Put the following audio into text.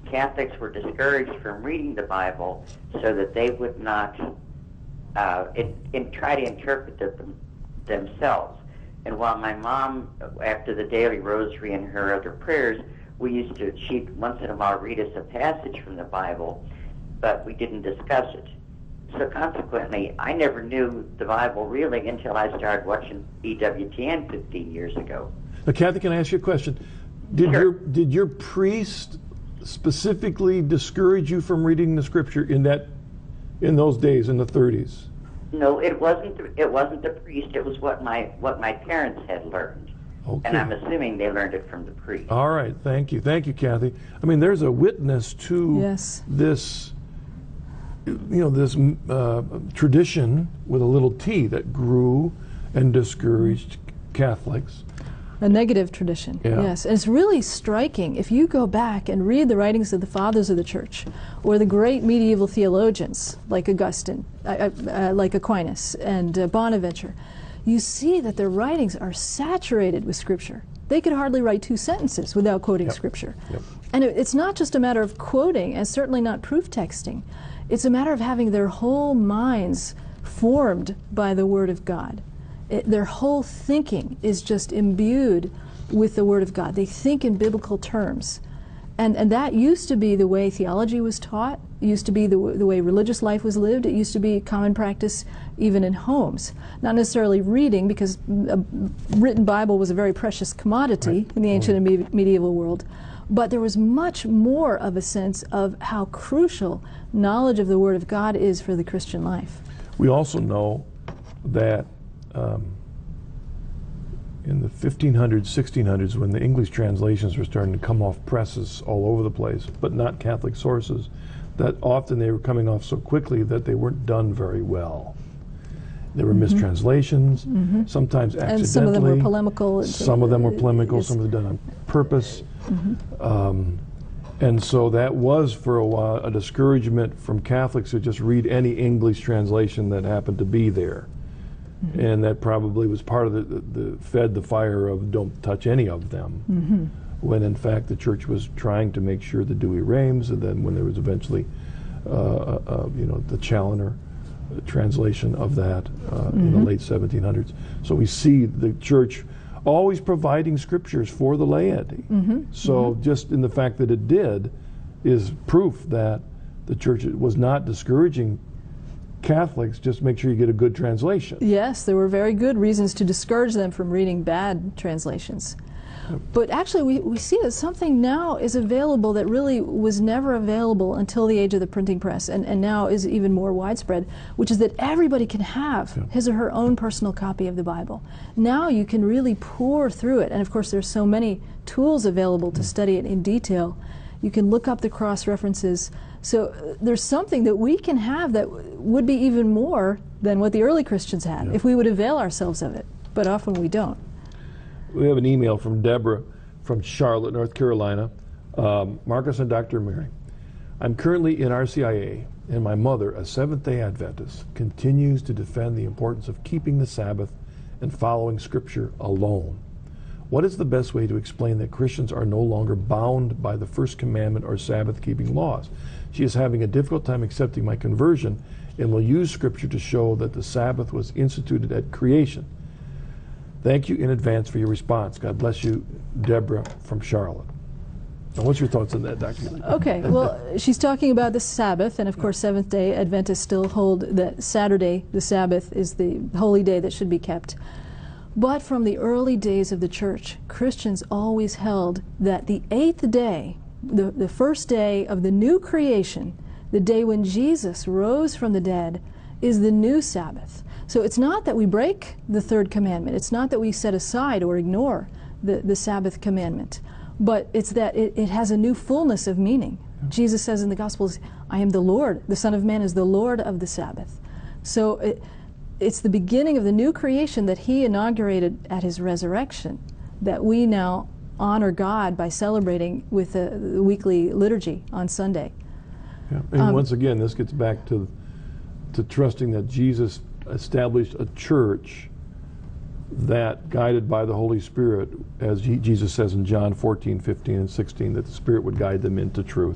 Catholics were discouraged from reading the Bible so that they would not try to interpret it themselves. And while my mom, after the daily rosary and her other prayers, she'd once in a while read us a passage from the Bible, but we didn't discuss it. So consequently, I never knew the Bible really until I started watching EWTN 15 years ago. Now, Kathy, can I ask you a question? Did your priest specifically discourage you from reading the Scripture in those days, in the 30s? No, it wasn't the priest. It was what my parents had learned. Okay. And I'm assuming they learned it from the priest. All right, thank you, Kathy. I mean, there's a witness to this, this tradition with a little t that grew and discouraged Catholics. A negative tradition, yes. And it's really striking. If you go back and read the writings of the fathers of the church, or the great medieval theologians like Augustine, like Aquinas, and Bonaventure, you see that their writings are saturated with Scripture. They could hardly write 2 sentences without quoting Scripture. And it's not just a matter of quoting, and certainly not proof texting. It's a matter of having their whole minds formed by the Word of God. Their whole thinking is just imbued with the Word of God. They think in biblical terms. And that used to be the way theology was taught. It used to be the way religious life was lived. It used to be common practice even in homes. Not necessarily reading, because a written Bible was a very precious commodity in the ancient and medieval world. But there was much more of a sense of how crucial knowledge of the Word of God is for the Christian life. We also know that in the 1500s, 1600s, when the English translations were starting to come off presses all over the place, but not Catholic sources, that often they were coming off so quickly that they weren't done very well. There were mistranslations, sometimes accidentally. And some of them were polemical. Some of them were polemical, some of them done on purpose. And so that was, for a while, a discouragement from Catholics to just read any English translation that happened to be there. And that probably was part of the fed the fire of don't touch any of them, when in fact the church was trying to make sure the Douay-Rheims, and then when there was eventually the Challoner translation of that in the late 1700s. So we see the church always providing scriptures for the laity. So just in the fact that it did is proof that the church was not discouraging Catholics. Just make sure you get a good translation. Yes, there were very good reasons to discourage them from reading bad translations. But actually we see that something now is available that really was never available until the age of the printing press, and now is even more widespread, which is that everybody can have his or her own personal copy of the Bible. Now you can really pour through it, and of course there's so many tools available to study it in detail. You can look up the cross-references. So there's something that we can have that would be even more than what the early Christians had if we would avail ourselves of it, but often we don't. We have an email from Deborah from Charlotte, North Carolina. Marcus and Dr. Mary, I'm currently in RCIA, and my mother, a Seventh-day Adventist, continues to defend the importance of keeping the Sabbath and following Scripture alone. What is the best way to explain that Christians are no longer bound by the first commandment or Sabbath-keeping laws? She is having a difficult time accepting my conversion and will use Scripture to show that the Sabbath was instituted at creation. Thank you in advance for your response. God bless you, Deborah from Charlotte. Now, what's your thoughts on that, Dr. Lee? Okay, well, she's talking about the Sabbath, and of course Seventh-day Adventists still hold that Saturday, the Sabbath, is the holy day that should be kept. But from the early days of the church, Christians always held that the 8th day, the first day of the new creation, the day when Jesus rose from the dead, is the new Sabbath. So it's not that we break the third commandment. It's not that we set aside or ignore the Sabbath commandment. But it's that it has a new fullness of meaning. Jesus says in the Gospels, I am the Lord. The Son of Man is the Lord of the Sabbath. So it's the beginning of the new creation that he inaugurated at his resurrection that we now honor God by celebrating with the weekly liturgy on Sunday. Yeah. And once again, this gets back to trusting that Jesus established a church that, guided by the Holy Spirit, as Jesus says in John 14, 15, and 16, that the Spirit would guide them into truth.